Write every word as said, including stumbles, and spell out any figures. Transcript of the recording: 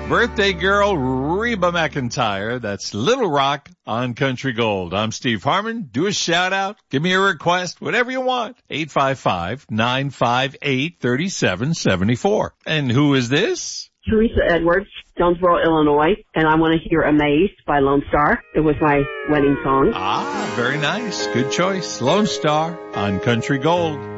Birthday girl Reba McEntire. That's Little Rock on Country Gold. I'm Steve Harmon. Do a shout out. Give me a request. Whatever you want. eight five five, nine five eight, three seven seven four. And who is this? Teresa Edwards, Jonesboro, Illinois, and I want to hear Amazed by Lone Star. It was my wedding song. Ah, very nice. Good choice. Lone Star on Country Gold.